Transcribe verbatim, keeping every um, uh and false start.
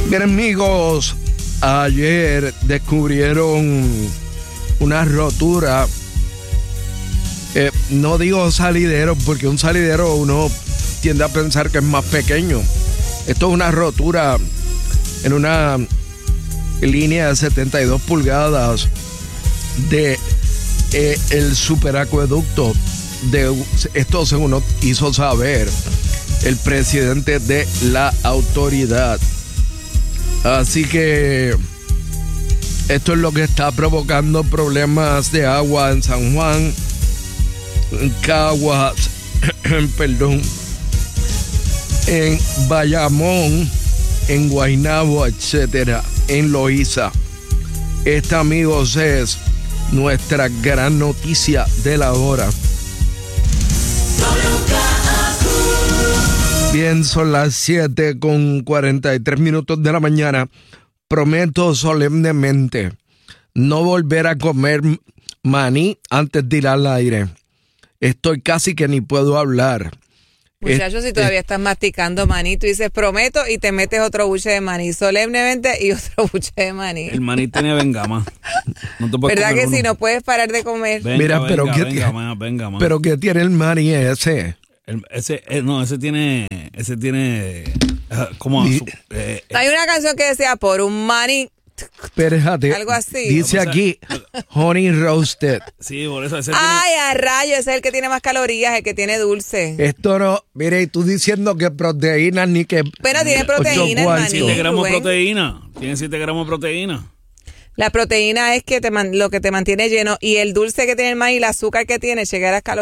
Bien, amigos, ayer descubrieron una rotura. Eh, no digo salidero, porque un salidero uno tiende a pensar que es más pequeño. Esto es una rotura en una línea de setenta y dos pulgadas de eh, el superacueducto. De, esto según nos hizo saber el presidente de la autoridad. Así que esto es lo que está provocando problemas de agua en San Juan, en Caguas, perdón, en Bayamón, en Guaynabo, etcétera, en Loíza. Esta, amigos, es nuestra gran noticia de la hora. Bien, son las siete con cuarenta y tres minutos de la mañana. Prometo solemnemente no volver a comer maní antes de ir al aire. Estoy casi que ni puedo hablar. Muchachos, si todavía estás masticando maní, tú dices prometo y te metes otro buche de maní, solemnemente, y otro buche de maní. El maní tiene vengama. No te puedes ¿Verdad que uno? si no puedes parar de comer? Venga, Mira, venga, pero venga, ¿qué venga, tiene? ma, venga, ma. Pero ¿qué tiene el maní ese? El- ese, eh, no, ese tiene, ese tiene, eh, como, Y- su- eh, eh, Hay una canción que decía por un maní, Espérate. Algo así. Dice O sea, aquí, honey roasted. sí, por eso ese ay, a rayo, ese es el que tiene más calorías, el que tiene dulce. Esto no, mire, y tú diciendo que proteínas ni que... Pero tiene proteína el ocho maní. cuartos. tiene siete gramos de Rubén. proteína. Tiene siete gramos de proteína. La proteína es que te man- lo que te mantiene lleno, y el dulce que tiene el maní, el azúcar que tiene, llega a las calorías.